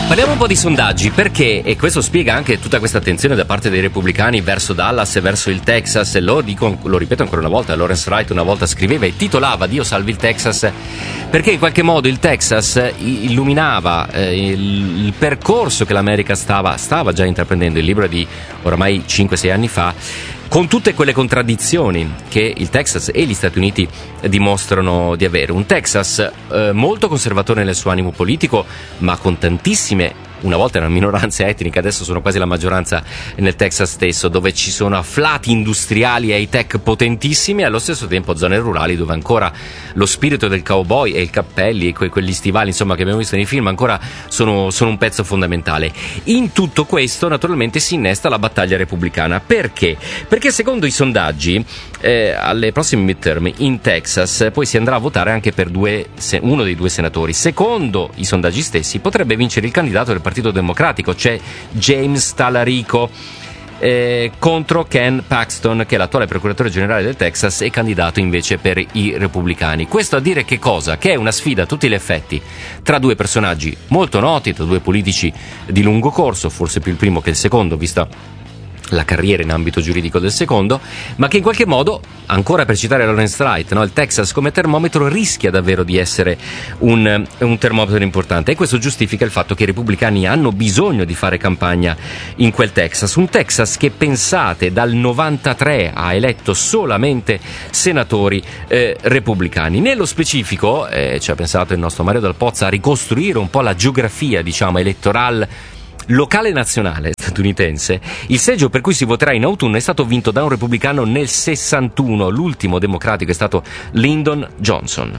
Parliamo un po' di sondaggi, perché, e questo spiega anche tutta questa attenzione da parte dei repubblicani verso Dallas e verso il Texas, e lo ripeto ancora una volta, Lawrence Wright una volta scriveva e titolava Dio salvi il Texas, perché in qualche modo il Texas illuminava il percorso che l'America stava già intraprendendo. Il libro è di oramai 5-6 anni fa, con tutte quelle contraddizioni che il Texas e gli Stati Uniti dimostrano di avere. Un Texas molto conservatore nel suo animo politico, ma con tantissime, una volta erano minoranze etniche, adesso sono quasi la maggioranza nel Texas stesso, dove ci sono afflati industriali e high-tech potentissimi, e allo stesso tempo zone rurali dove ancora lo spirito del cowboy e i cappelli e quegli stivali, insomma, che abbiamo visto nei film, ancora sono un pezzo fondamentale. In tutto questo, naturalmente, si innesta la battaglia repubblicana. Perché? Perché secondo i sondaggi, alle prossime midterm in Texas poi si andrà a votare anche per uno dei due senatori. Secondo i sondaggi stessi potrebbe vincere il candidato del Partito Democratico, c'è James Talarico, contro Ken Paxton, che è l'attuale procuratore generale del Texas e candidato invece per i repubblicani. Questo a dire che cosa? Che è una sfida a tutti gli effetti tra due personaggi molto noti, tra due politici di lungo corso, forse più il primo che il secondo, vista la carriera in ambito giuridico del secondo, ma che in qualche modo, ancora per citare Lawrence Wright, no, il Texas come termometro rischia davvero di essere un termometro importante, e questo giustifica il fatto che i repubblicani hanno bisogno di fare campagna in quel Texas, un Texas che, pensate, dal 93 ha eletto solamente senatori repubblicani. Nello specifico ci ha pensato il nostro Mario Dal Pozza a ricostruire un po' la geografia, diciamo, elettorale locale nazionale statunitense. Il seggio per cui si voterà in autunno è stato vinto da un repubblicano nel 61, l'ultimo democratico è stato Lyndon Johnson.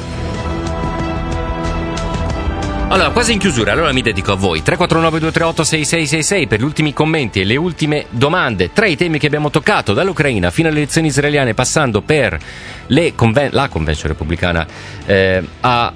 Allora, quasi in chiusura, allora mi dedico a voi. 349-238-6666 per gli ultimi commenti e le ultime domande. Tra i temi che abbiamo toccato, dall'Ucraina fino alle elezioni israeliane, passando per la convention repubblicana a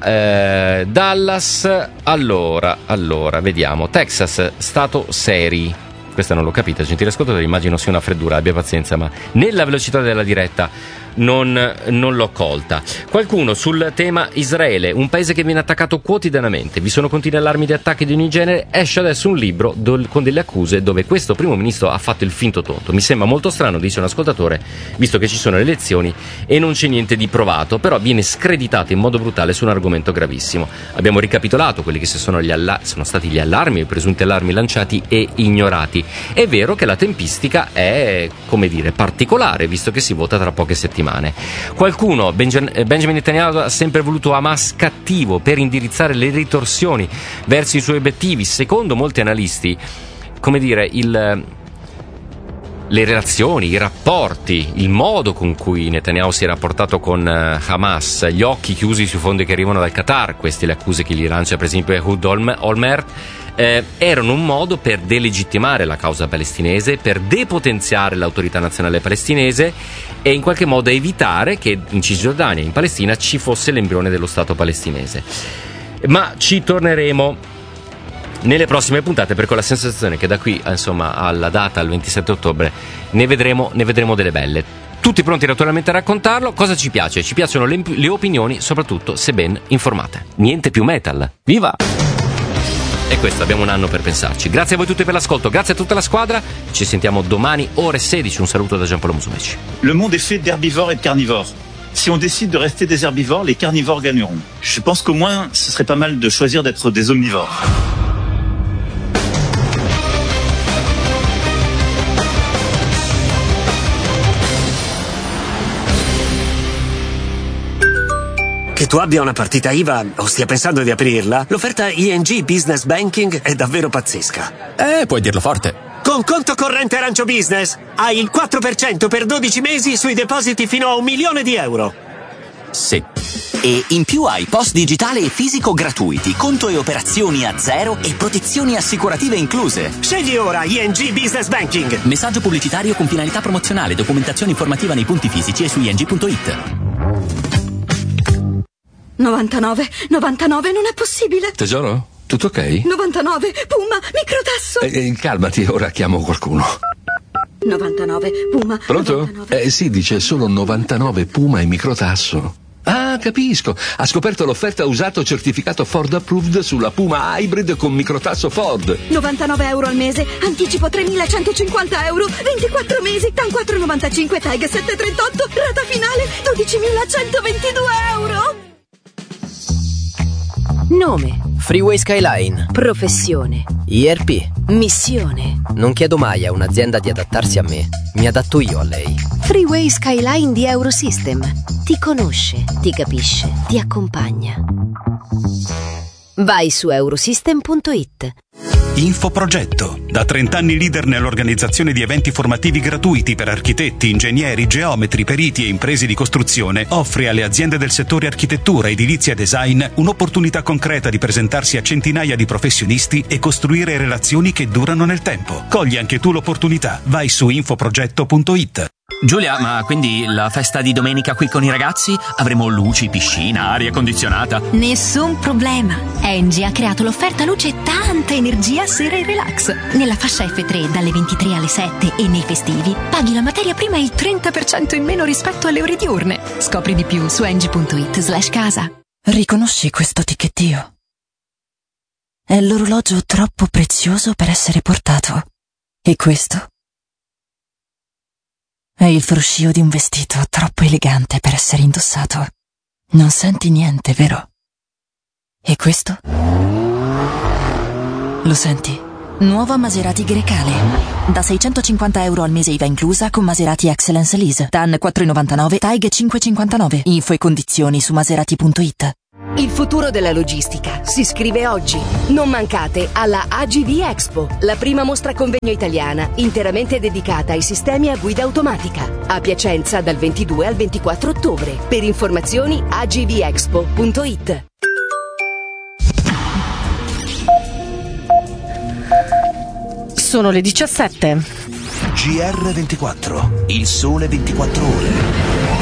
Dallas. Allora, vediamo. Texas, stato seri. Questa non l'ho capita, gentile ascoltatore, immagino sia una freddura, abbia pazienza, ma nella velocità della diretta non l'ho colta. Qualcuno sul tema Israele, un paese che viene attaccato quotidianamente, vi sono continui allarmi di attacchi di ogni genere, esce adesso un libro con delle accuse dove questo primo ministro ha fatto il finto tonto. Mi sembra molto strano, dice un ascoltatore, visto che ci sono le elezioni e non c'è niente di provato, però viene screditato in modo brutale su un argomento gravissimo. Abbiamo ricapitolato quelli che sono stati gli allarmi, i presunti allarmi lanciati e ignorati. È vero che la tempistica è, come dire, particolare, visto che si vota tra poche settimane. Qualcuno, Benjamin Netanyahu, ha sempre voluto Hamas cattivo per indirizzare le ritorsioni verso i suoi obiettivi. Secondo molti analisti, come dire, le relazioni, i rapporti, il modo con cui Netanyahu si è rapportato con Hamas, gli occhi chiusi sui fondi che arrivano dal Qatar, queste le accuse che gli lancia per esempio Ehud Olmert, erano un modo per delegittimare la causa palestinese, per depotenziare l'autorità nazionale palestinese e in qualche modo evitare che in Cisgiordania e in Palestina ci fosse l'embrione dello Stato palestinese. Ma ci torneremo nelle prossime puntate, perché ho la sensazione che da qui, insomma, alla data, al 27 ottobre, ne vedremo delle belle. Tutti pronti naturalmente a raccontarlo. Cosa ci piace? Ci piacciono le opinioni, soprattutto se ben informate. Niente più metal. Viva! E questo, abbiamo un anno per pensarci. Grazie a voi tutti per l'ascolto, grazie a tutta la squadra. Ci sentiamo domani ore 16. Un saluto da Giampaolo Musumeci. Le monde est fait d'herbivores et de carnivores. Si on décide de rester des herbivores, les carnivores gagneront. Je pense qu'au moins, ce serait pas mal de choisir d'être des omnivores. Che tu abbia una partita IVA o stia pensando di aprirla, l'offerta ING Business Banking è davvero pazzesca. Puoi dirlo forte. Con conto corrente Arancio Business hai il 4% per 12 mesi sui depositi fino a €1.000.000. Sì. E in più hai post digitale e fisico gratuiti, conto e operazioni a zero e protezioni assicurative incluse. Scegli ora ING Business Banking. Messaggio pubblicitario con finalità promozionale, documentazione informativa nei punti fisici e su ing.it. 99 non è possibile. Tesoro, tutto ok? 99 Puma microtasso. Calmati, ora chiamo qualcuno. 99 Puma. Pronto? 99. Sì, dice solo 99 Puma e microtasso. Ah, Ah, capisco. Ha scoperto l'offerta usato certificato Ford Approved sulla Puma Hybrid con microtasso Ford. 99 euro al mese, anticipo 3.150 euro, 24 mesi, TAN 4,95, TAG 7,38, rata finale 12.122 euro. Nome: Freeway Skyline. Professione: IRP. Missione: non chiedo mai a un'azienda di adattarsi a me, mi adatto io a lei. Freeway Skyline di Eurosystem. Ti conosce, ti capisce, ti accompagna. Vai su eurosystem.it. Infoprogetto, da 30 anni leader nell'organizzazione di eventi formativi gratuiti per architetti, ingegneri, geometri, periti e imprese di costruzione, offre alle aziende del settore architettura, edilizia e design un'opportunità concreta di presentarsi a centinaia di professionisti e costruire relazioni che durano nel tempo. Cogli anche tu l'opportunità. Vai su infoprogetto.it. Giulia, ma quindi la festa di domenica qui con i ragazzi? Avremo luci, piscina, aria condizionata? Nessun problema. Engie ha creato l'offerta luce e tanta energia sera e relax. Nella fascia F3 dalle 23 alle 7 e nei festivi paghi la materia prima il 30% in meno rispetto alle ore diurne. Scopri di più su engie.it/casa. Riconosci questo ticchettio? È l'orologio troppo prezioso per essere portato. E questo? È il fruscio di un vestito troppo elegante per essere indossato. Non senti niente, vero? E questo? Lo senti? Nuova Maserati Grecale. Da 650 euro al mese IVA inclusa con Maserati Excellence Lease. TAN 4,99, TAG 5,59. Info e condizioni su maserati.it. Il futuro della logistica si scrive oggi. Non mancate alla AGV Expo, la prima mostra convegno italiana interamente dedicata ai sistemi a guida automatica. A Piacenza dal 22 al 24 ottobre. Per informazioni agvexpo.it. Sono le 17. GR24, il sole 24 ore.